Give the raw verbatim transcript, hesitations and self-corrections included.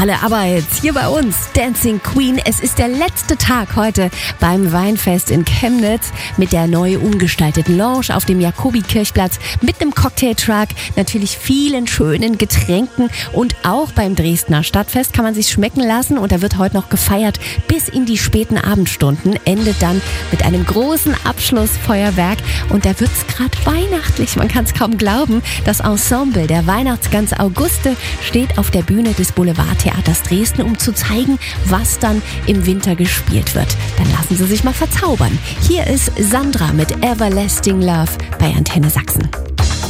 Alle aber jetzt hier bei uns, Dancing Queen. Es ist der letzte Tag heute beim Weinfest in Chemnitz mit der neu umgestalteten Lounge auf dem Jakobi-Kirchplatz mit einem Cocktailtruck, natürlich vielen schönen Getränken und auch beim Dresdner Stadtfest kann man sich schmecken lassen und da wird heute noch gefeiert bis in die späten Abendstunden, endet dann mit einem großen Abschlussfeuerwerk und da wird's gerade weihnachtlich. Man kann es kaum glauben. Das Ensemble der Weihnachtsgans Auguste steht auf der Bühne des Boulevardtheaters Dresden, um zu zeigen, was dann im Winter gespielt wird. Dann lassen Sie sich mal verzaubern. Hier ist Sandra mit Everlasting Love bei Antenne Sachsen.